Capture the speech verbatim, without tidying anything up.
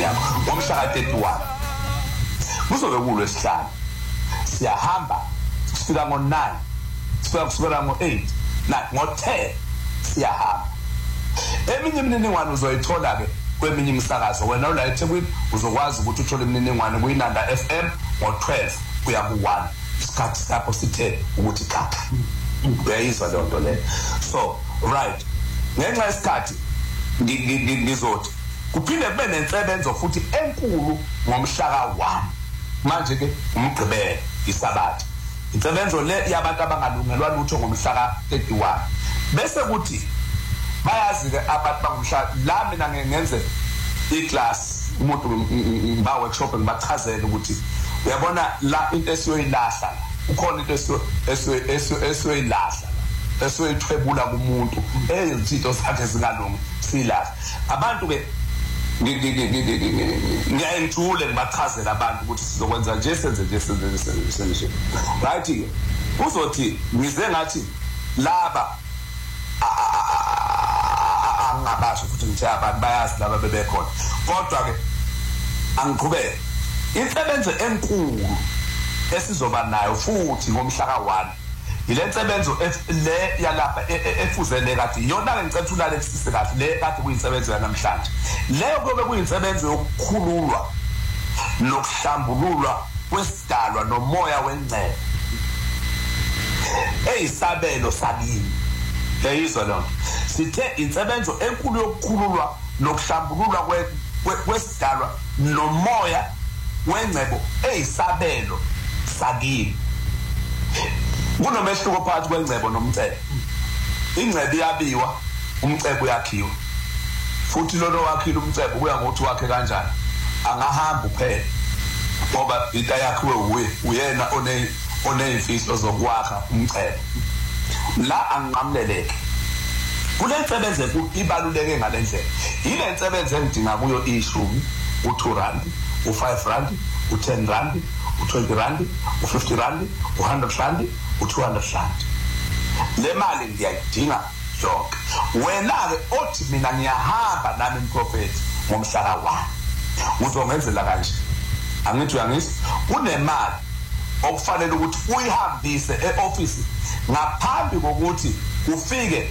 yakho ngomhla ka thirty-one kuzobe kulwesihlanu siyahamba sifika ngo nine sifika kusukela ngo eight na ngo ten siyahamba eminye imininingwane uzoyithola ke kweminye imisakazo wena la eThekwini uzokwazi ukuthi uthole imininingwane kuyiNanda F M ngo twelve kuya ku one isikhathi lapho sithe ukuthi kaka uyayizwa le nto le so right ngenxa yesikhathi ngizothi kuphinde kube nensebenzo futhi enkulu ngomhla ka one manje ke umgqibelo isabatha insebenzo le yabantu abangalungelwa lutho ngomhla ka thirty-one bese kuthi bayazi ke abantu bangumhla la mina ngenze iclass umuntu ngiba workshop ngibachazela ukuthi uyabona la into esiyoyilahla ukhona into esiyoyilahla esiyoyithwebula kumuntu ezinto zakhe zingalungi silahla abantu ke ngiyayithule ngibachazela abantu ukuthi sizokwenza nje senze nje senze nje right ke uzothi ngize ngathi laba angabasho futhi ngithi abantu bayazi laba bebekhona kodwa ke angiqhubeke insebenzo enkulu esizoba nayo futhi ngomhla ka one ile nsebenzo le yalapha efuzele kade yona ke ngicela ulale kusise kahle le kade kuyinsebenzo yanamhlanje leyo kube kuyinsebenzo yokukhululwa nokuhlambululwa kwesidalwa nomoya wengcebo eyisabelo sakini leyizwa lo sithe insebenzo enkulu yokukhululwa nokuhlambululwa kwesidalwa nomoya wengcebo eyisabelo sakini kunomehluko phakathi kwengcebo nomcebo ingcebo iyabiwa umcebo uyakhiwa futhi lolo wakhile umcebo kuya ngokuthi wakhe kanjani angahamba uphela ngoba into yakhiwe uwe uyena one oneyimfihlo zokwakha umcebo la angiqamleleke kule nsebenzo ibaluleke ngalendlela ile nsebenzo engidinga kuyo ishumi u2 rand u5 rand u10 rand u20 rand u50 rand u100 rand u200 rand le mali ngiyayidinga yonke wena ke othi mina ngiyahamba nami umprofeti ngomhla ka one uzongenzela kanje angithi uyangizwa kunemali okufanele ukuthi uyihambise eoffice ngaphambi kokuthi ufike